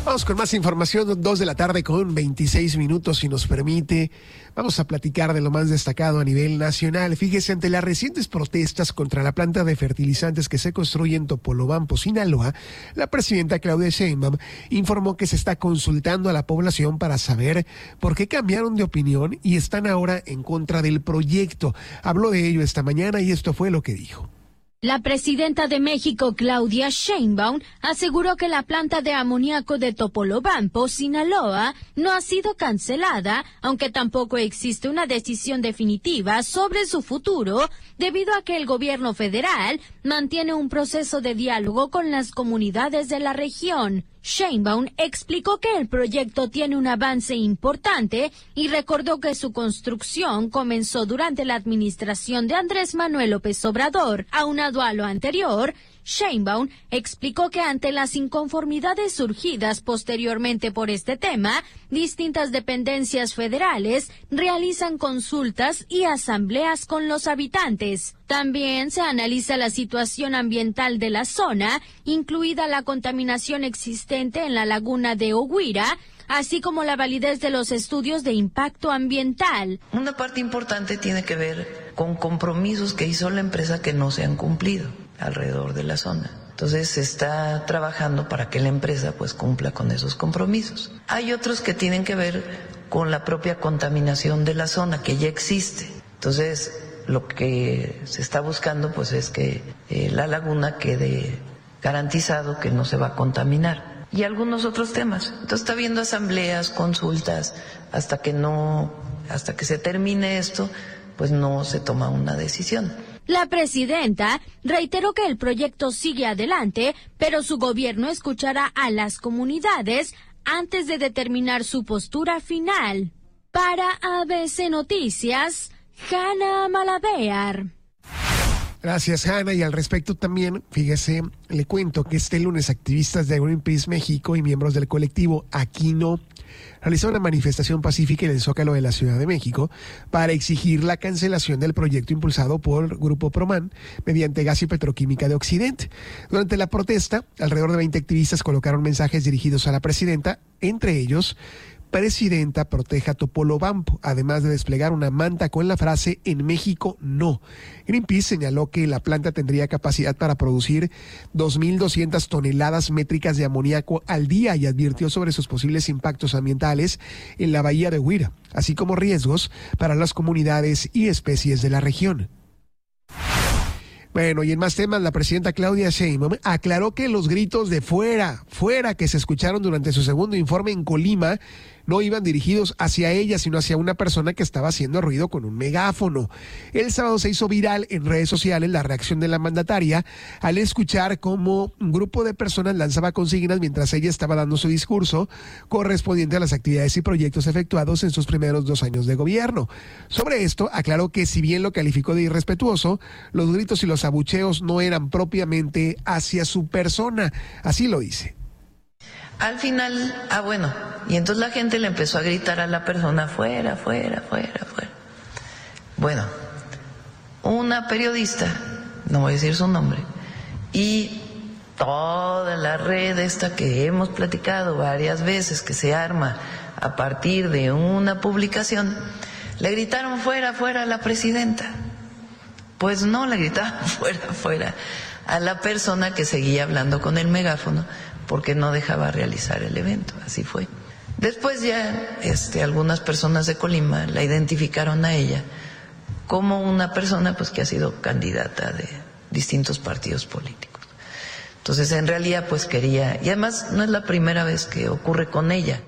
Vamos con más información, 2 de la tarde con 26 minutos, si nos permite. Vamos a platicar de lo más destacado a nivel nacional. Fíjese, ante las recientes protestas contra la planta de fertilizantes que se construye en Topolobampo, Sinaloa, la presidenta Claudia Sheinbaum informó que se está consultando a la población para saber por qué cambiaron de opinión y están ahora en contra del proyecto. Habló de ello esta mañana y esto fue lo que dijo. La presidenta de México, Claudia Sheinbaum, aseguró que la planta de amoníaco de Topolobampo, Sinaloa, no ha sido cancelada, aunque tampoco existe una decisión definitiva sobre su futuro, debido a que el gobierno federal mantiene un proceso de diálogo con las comunidades de la región. Sheinbaum explicó que el proyecto tiene un avance importante y recordó que su construcción comenzó durante la administración de Andrés Manuel López Obrador. Aunado a lo anterior, Sheinbaum explicó que ante las inconformidades surgidas posteriormente por este tema, distintas dependencias federales realizan consultas y asambleas con los habitantes. También se analiza la situación ambiental de la zona, incluida la contaminación existente en la laguna de Oguira, así como la validez de los estudios de impacto ambiental. Una parte importante tiene que ver con compromisos que hizo la empresa que no se han cumplido alrededor de la zona. Entonces se está trabajando para que la empresa pues cumpla con esos compromisos. Hay otros que tienen que ver con la propia contaminación de la zona que ya existe. Entonces lo que se está buscando pues es que la laguna quede garantizado que no se va a contaminar. Y algunos otros temas. Entonces está habiendo asambleas, consultas, hasta que se termine esto, pues no se toma una decisión. La presidenta reiteró que el proyecto sigue adelante, pero su gobierno escuchará a las comunidades antes de determinar su postura final. Para ABC Noticias, Hanna Malavear. Gracias, Hanna. Y al respecto también, fíjese, le cuento que este lunes activistas de Greenpeace México y miembros del colectivo Aquí No realizaron una manifestación pacífica en el Zócalo de la Ciudad de México para exigir la cancelación del proyecto impulsado por Grupo Proman mediante Gas y Petroquímica de Occidente. Durante la protesta, alrededor de 20 activistas colocaron mensajes dirigidos a la presidenta, entre ellos: Presidenta, proteja Topolobampo, además de desplegar una manta con la frase "En México no". Greenpeace señaló que la planta tendría capacidad para producir 2.200 toneladas métricas de amoníaco al día y advirtió sobre sus posibles impactos ambientales en la bahía de Huira, así como riesgos para las comunidades y especies de la región. Bueno, y en más temas, la presidenta Claudia Sheinbaum aclaró que los gritos de fuera, fuera que se escucharon durante su segundo informe en Colima no iban dirigidos hacia ella, sino hacia una persona que estaba haciendo ruido con un megáfono. El sábado se hizo viral en redes sociales la reacción de la mandataria al escuchar cómo un grupo de personas lanzaba consignas mientras ella estaba dando su discurso correspondiente a las actividades y proyectos efectuados en sus primeros 2 años de gobierno. Sobre esto, aclaró que si bien lo calificó de irrespetuoso, los gritos y los abucheos no eran propiamente hacia su persona. Así lo dice. Al final, bueno, y entonces la gente le empezó a gritar a la persona: fuera, fuera, fuera, fuera. Bueno, una periodista, no voy a decir su nombre, y toda la red esta que hemos platicado varias veces, que se arma a partir de una publicación, le gritaron fuera, fuera a la presidenta. Pues no, le gritaban fuera, fuera a la persona que seguía hablando con el megáfono, porque no dejaba realizar el evento. Así fue. Después ya algunas personas de Colima la identificaron a ella como una persona pues que ha sido candidata de distintos partidos políticos. Entonces en realidad pues quería, y además no es la primera vez que ocurre con ella.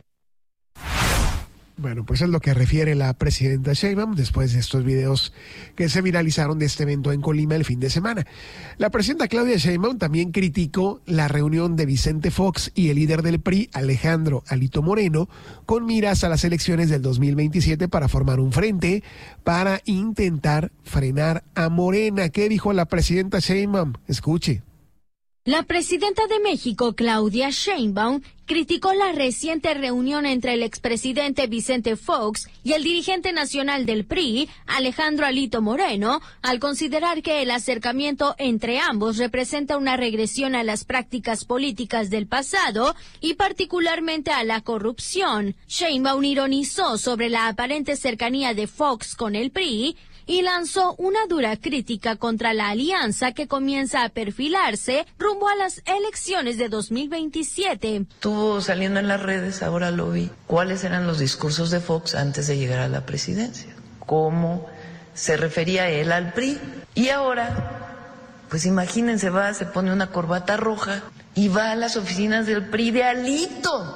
Bueno, pues es lo que refiere la presidenta Sheinbaum después de estos videos que se viralizaron de este evento en Colima el fin de semana. La presidenta Claudia Sheinbaum también criticó la reunión de Vicente Fox y el líder del PRI, Alejandro Alito Moreno, con miras a las elecciones del 2027 para formar un frente para intentar frenar a Morena. ¿Qué dijo la presidenta Sheinbaum? Escuche. La presidenta de México, Claudia Sheinbaum, criticó la reciente reunión entre el expresidente Vicente Fox y el dirigente nacional del PRI, Alejandro Alito Moreno, al considerar que el acercamiento entre ambos representa una regresión a las prácticas políticas del pasado y particularmente a la corrupción. Sheinbaum ironizó sobre la aparente cercanía de Fox con el PRI y lanzó una dura crítica contra la alianza que comienza a perfilarse rumbo a las elecciones de 2027. Estuvo saliendo en las redes, ahora lo vi, cuáles eran los discursos de Fox antes de llegar a la presidencia, cómo se refería él al PRI. Y ahora, pues imagínense, se pone una corbata roja y va a las oficinas del PRI de Alito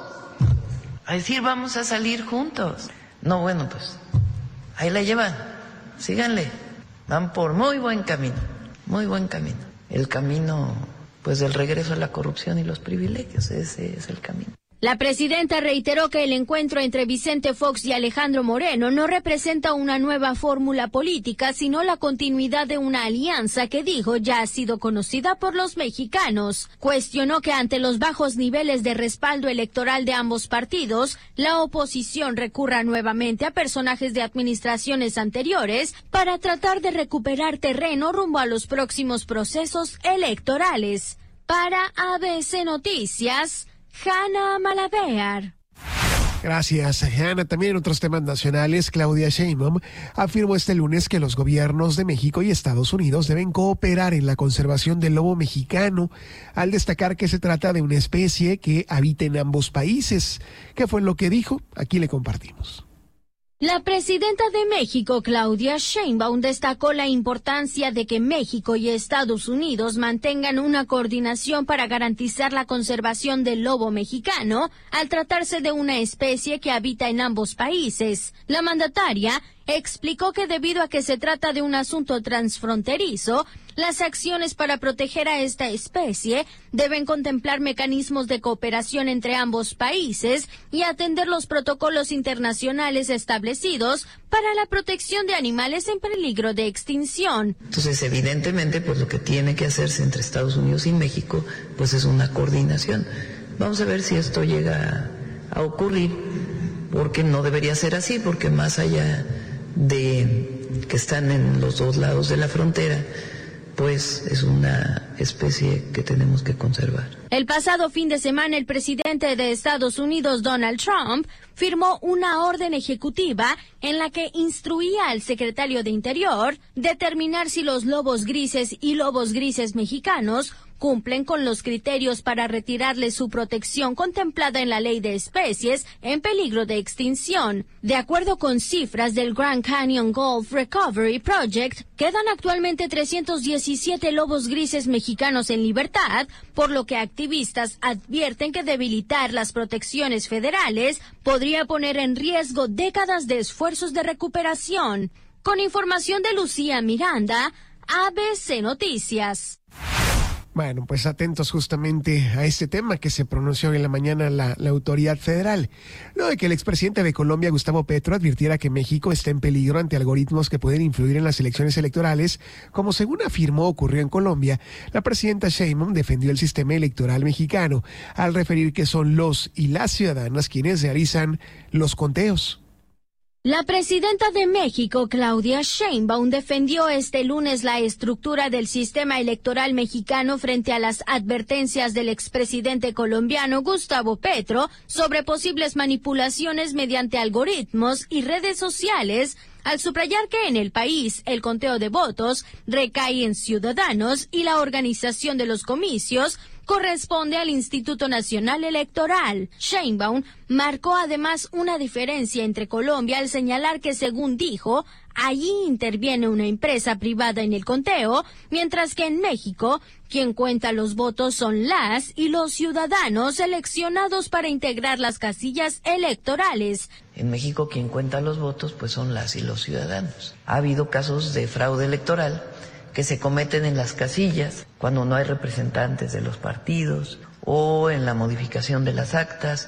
a decir vamos a salir juntos. No, bueno, pues ahí la llevan. Síganle, van por muy buen camino, muy buen camino. El camino, pues, del regreso a la corrupción y los privilegios, ese es el camino. La presidenta reiteró que el encuentro entre Vicente Fox y Alejandro Moreno no representa una nueva fórmula política, sino la continuidad de una alianza que dijo ya ha sido conocida por los mexicanos. Cuestionó que ante los bajos niveles de respaldo electoral de ambos partidos, la oposición recurra nuevamente a personajes de administraciones anteriores para tratar de recuperar terreno rumbo a los próximos procesos electorales. Para ABC Noticias, Hanna Malavear. Gracias, Hanna. También en otros temas nacionales, Claudia Sheinbaum afirmó este lunes que los gobiernos de México y Estados Unidos deben cooperar en la conservación del lobo mexicano, al destacar que se trata de una especie que habita en ambos países. ¿Qué fue lo que dijo? Aquí le compartimos. La presidenta de México, Claudia Sheinbaum, destacó la importancia de que México y Estados Unidos mantengan una coordinación para garantizar la conservación del lobo mexicano, al tratarse de una especie que habita en ambos países. La mandataria explicó que debido a que se trata de un asunto transfronterizo, las acciones para proteger a esta especie deben contemplar mecanismos de cooperación entre ambos países y atender los protocolos internacionales establecidos para la protección de animales en peligro de extinción. Entonces, evidentemente, pues lo que tiene que hacerse entre Estados Unidos y México, pues es una coordinación. Vamos a ver si esto llega a ocurrir, porque no debería ser así, porque más allá de que están en los dos lados de la frontera, pues es una especie que tenemos que conservar. El pasado fin de semana, el presidente de Estados Unidos, Donald Trump, firmó una orden ejecutiva en la que instruía al secretario de Interior determinar si los lobos grises y lobos grises mexicanos cumplen con los criterios para retirarles su protección contemplada en la Ley de Especies en peligro de extinción. De acuerdo con cifras del Grand Canyon Golf Recovery Project, quedan actualmente 317 lobos grises mexicanos en libertad, por lo que activistas advierten que debilitar las protecciones federales podría poner en riesgo décadas de esfuerzos de recuperación. Con información de Lucía Miranda, ABC Noticias. Bueno, pues atentos justamente a este tema que se pronunció hoy en la mañana la autoridad federal. Luego de que el expresidente de Colombia, Gustavo Petro, advirtiera que México está en peligro ante algoritmos que pueden influir en las elecciones electorales, como según afirmó ocurrió en Colombia, la presidenta Sheinbaum defendió el sistema electoral mexicano, al referir que son los y las ciudadanas quienes realizan los conteos. La presidenta de México, Claudia Sheinbaum, defendió este lunes la estructura del sistema electoral mexicano frente a las advertencias del expresidente colombiano Gustavo Petro sobre posibles manipulaciones mediante algoritmos y redes sociales, al subrayar que en el país el conteo de votos recae en ciudadanos y la organización de los comicios corresponde al Instituto Nacional Electoral. Sheinbaum marcó además una diferencia entre Colombia al señalar que, según dijo, allí interviene una empresa privada en el conteo, mientras que en México quien cuenta los votos son las y los ciudadanos seleccionados para integrar las casillas electorales. En México quien cuenta los votos pues son las y los ciudadanos. Ha habido casos de fraude electoral que se cometen en las casillas cuando no hay representantes de los partidos, o en la modificación de las actas,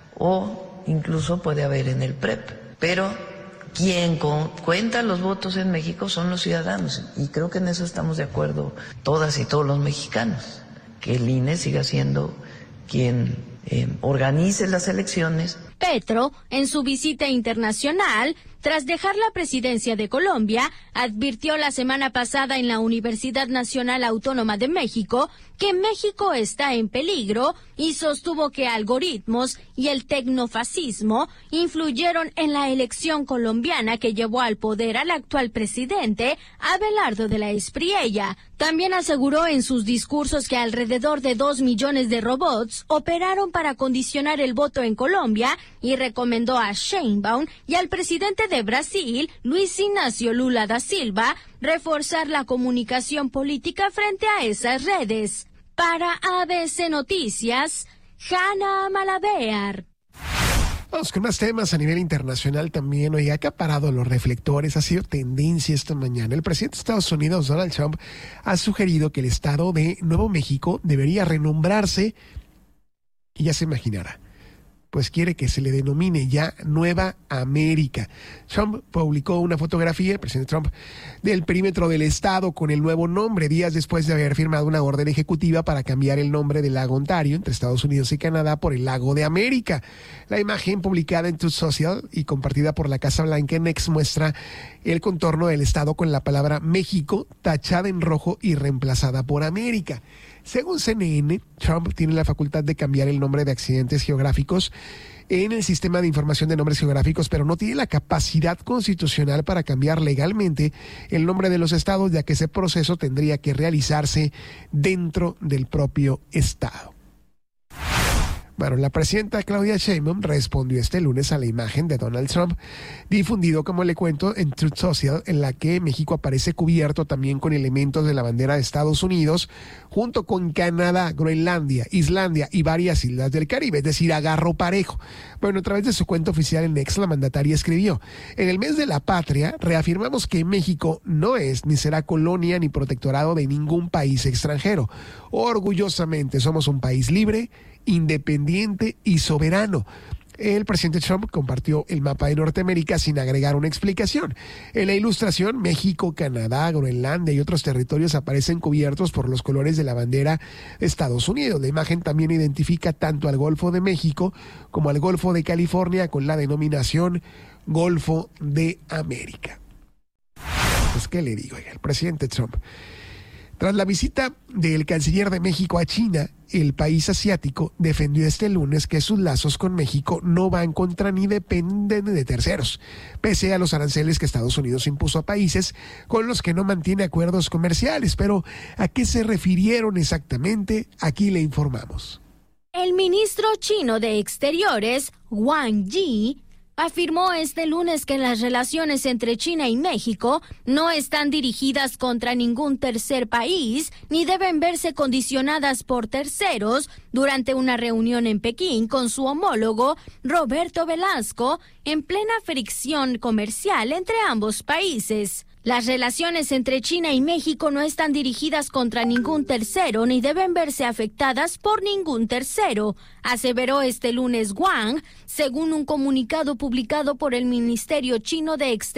o incluso puede haber en el PREP. Pero quien cuenta los votos en México son los ciudadanos, y creo que en eso estamos de acuerdo todas y todos los mexicanos, que el INE siga siendo quien organice las elecciones. Petro, en su visita internacional, tras dejar la presidencia de Colombia, advirtió la semana pasada en la Universidad Nacional Autónoma de México que México está en peligro y sostuvo que algoritmos y el tecnofascismo influyeron en la elección colombiana que llevó al poder al actual presidente Abelardo de la Espriella. También aseguró en sus discursos que alrededor de 2 millones de robots operaron para condicionar el voto en Colombia y recomendó a Sheinbaum y al presidente de Brasil, Luis Ignacio Lula da Silva, reforzar la comunicación política frente a esas redes. Para ABC Noticias, Hanna Malabear. Vamos con más temas a nivel internacional también. Hoy ha acaparado los reflectores, ha sido tendencia esta mañana. El presidente de Estados Unidos, Donald Trump, ha sugerido que el estado de Nuevo México debería renombrarse, y ya se imaginará, pues quiere que se le denomine ya Nueva América. Trump publicó una fotografía, el presidente Trump, del perímetro del estado con el nuevo nombre, días después de haber firmado una orden ejecutiva para cambiar el nombre del lago Ontario entre Estados Unidos y Canadá por el Lago de América. La imagen publicada en Truth Social y compartida por la Casa Blanca en X muestra el contorno del estado con la palabra México tachada en rojo y reemplazada por América. Según CNN, Trump tiene la facultad de cambiar el nombre de accidentes geográficos en el sistema de información de nombres geográficos, pero no tiene la capacidad constitucional para cambiar legalmente el nombre de los estados, ya que ese proceso tendría que realizarse dentro del propio estado. Bueno, la presidenta Claudia Sheinbaum respondió este lunes a la imagen de Donald Trump, difundido, como le cuento, en Truth Social, en la que México aparece cubierto también con elementos de la bandera de Estados Unidos, junto con Canadá, Groenlandia, Islandia y varias islas del Caribe, es decir, agarro parejo. Bueno, a través de su cuenta oficial en X, la mandataria escribió: en el mes de la patria, reafirmamos que México no es ni será colonia ni protectorado de ningún país extranjero. Orgullosamente somos un país libre, independiente y soberano. El presidente Trump compartió el mapa de Norteamérica sin agregar una explicación. En la ilustración, México, Canadá, Groenlandia y otros territorios aparecen cubiertos por los colores de la bandera de Estados Unidos. La imagen también identifica tanto al Golfo de México como al Golfo de California con la denominación Golfo de América. Pues, ¿qué le digo? El presidente Trump, tras la visita del canciller de México a China, el país asiático defendió este lunes que sus lazos con México no van contra ni dependen de terceros, pese a los aranceles que Estados Unidos impuso a países con los que no mantiene acuerdos comerciales. Pero, ¿a qué se refirieron exactamente? Aquí le informamos. El ministro chino de Exteriores, Wang Yi, afirmó este lunes que las relaciones entre China y México no están dirigidas contra ningún tercer país ni deben verse condicionadas por terceros durante una reunión en Pekín con su homólogo Roberto Velasco en plena fricción comercial entre ambos países. Las relaciones entre China y México no están dirigidas contra ningún tercero ni deben verse afectadas por ningún tercero, aseveró este lunes Wang, según un comunicado publicado por el Ministerio Chino de Exteriores.